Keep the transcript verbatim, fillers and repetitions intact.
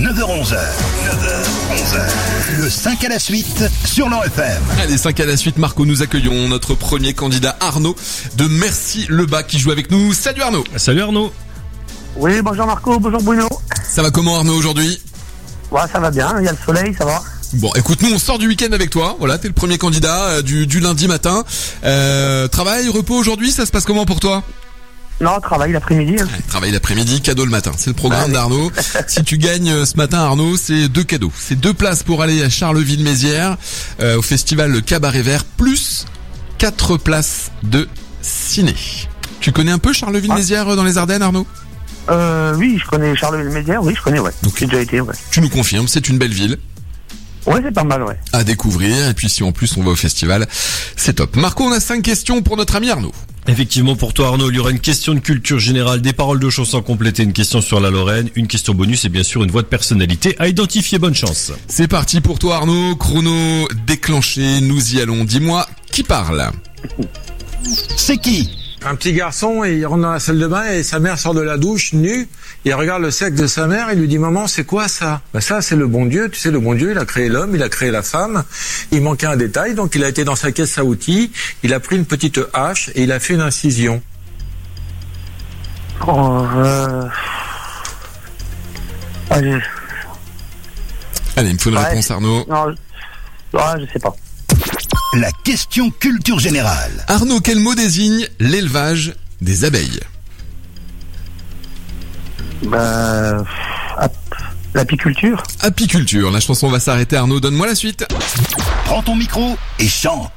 neuf heures onze heures. neuf heures onze heures. Le cinq à la suite sur l'O F M. Allez, cinq à la suite, Marco, nous accueillons notre premier candidat Arnaud de Mercy-le-Bas qui joue avec nous. Salut Arnaud. Salut Arnaud. Oui, bonjour Marco, bonjour Bruno. Ça va comment Arnaud aujourd'hui? Ouais, ça va bien, il y a le soleil, ça va. Bon, écoute, nous on sort du week-end avec toi. Voilà, t'es le premier candidat euh, du, du lundi matin. Euh, travail, repos aujourd'hui, ça se passe comment pour toi? Non, travail l'après-midi. Hein. Ouais, travail l'après-midi, cadeau le matin. C'est le programme Ouais. d'Arnaud. Si tu gagnes euh, ce matin, Arnaud, c'est deux cadeaux. C'est deux places pour aller à Charleville-Mézières euh, au festival Cabaret Vert, plus quatre places de ciné. Tu connais un peu Charleville-Mézières euh, dans les Ardennes, Arnaud? Euh, oui, je connais Charleville-Mézières, oui, je connais, ouais. Ok. J'ai déjà été, ouais. Tu nous confirmes, c'est une belle ville Ouais, c'est pas mal, ouais. à découvrir. Et puis si en plus on va au festival, c'est top. Marco, on a cinq questions pour notre ami Arnaud. Effectivement, pour toi Arnaud, il y aura une question de culture générale, des paroles de chansons complétées, une question sur la Lorraine, une question bonus et bien sûr une voix de personnalité à identifier. Bonne chance. C'est parti pour toi Arnaud, chrono déclenché, nous y allons. Dis-moi, qui parle? C'est qui? Un petit garçon, il rentre dans la salle de bain et sa mère sort de la douche nue. Il regarde le sexe de sa mère et lui dit « Maman, c'est quoi ça ?» Ben ça, c'est le bon Dieu. Tu sais, le bon Dieu, il a créé l'homme, il a créé la femme. Il manquait un détail, donc il a été dans sa caisse à outils. Il a pris une petite hache et il a fait une incision. Oh, euh... Allez, Allez, il me faut une Ouais. réponse Arnaud. non, je... Ouais, je sais pas. La question culture générale. Arnaud, quel mot désigne l'élevage des abeilles? Bah... ap- L'apiculture. Apiculture, la chanson va s'arrêter Arnaud, donne-moi la suite. Prends ton micro et chante.